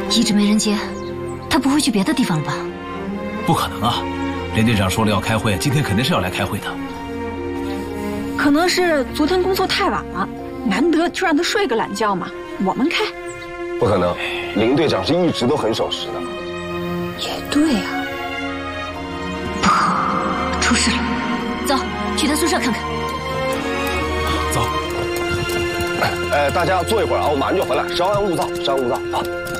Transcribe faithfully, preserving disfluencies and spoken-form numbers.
一直没人接，他不会去别的地方了吧？ 不可能啊！连队长说了要开会，今天肯定是要来开会的。 可能是昨天工作太晚了，难得就让他睡个懒觉嘛。我们开。 不可能，林队长是一直都很守时的。 也对啊。 不，出事了！走，去他宿舍看看。 走。 哎，大家坐一会儿啊，我马上就回来，稍安勿躁，稍安勿躁啊。